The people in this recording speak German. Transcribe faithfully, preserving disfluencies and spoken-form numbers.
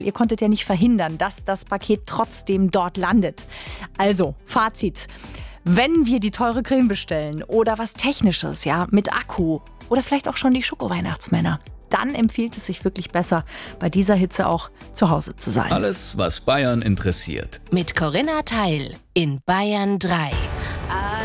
Ihr konntet ja nicht verhindern, dass das Paket trotzdem dort landet. Also, Fazit. Wenn wir die teure Creme bestellen oder was Technisches, ja, mit Akku oder vielleicht auch schon die Schoko-Weihnachtsmänner, dann empfiehlt es sich wirklich besser, bei dieser Hitze auch zu Hause zu sein. Alles, was Bayern interessiert. Mit Corinna Teil in Bayern drei.